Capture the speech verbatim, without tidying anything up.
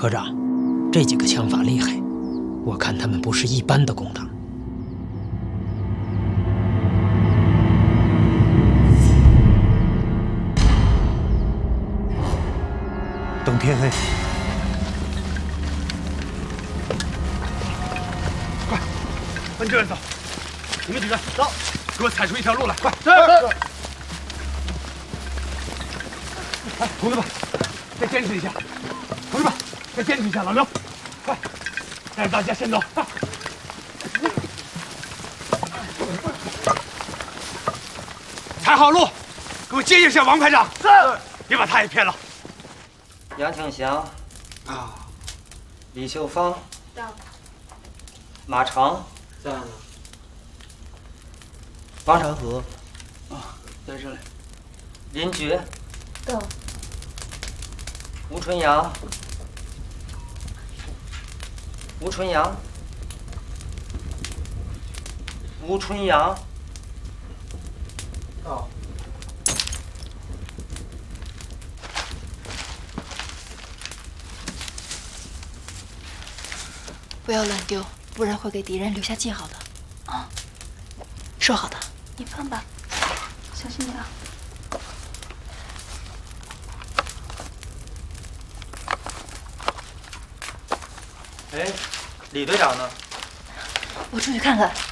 科长，这几个枪法厉害，我看他们不是一般的攻党。 等天黑。 快，奔这边走！你们几个走，给我踩出一条路来！快！ 是是。 哎，同志们，再坚持一下！同志们，再坚持一下！老刘，快，带着大家先走！快！踩好路，给我接应一下王排长。是，别把他也骗了。 杨庆祥， 啊， 李秀芳， 到。 马长， 在呢。 王长河， 啊，在这里。 林觉， 到。 吴春阳，吴春阳，吴春阳， 到。 不要乱丢，不然会给敌人留下记号的。啊，收好的。你放吧，小心点啊。 哎，李队长呢？ 我出去看看。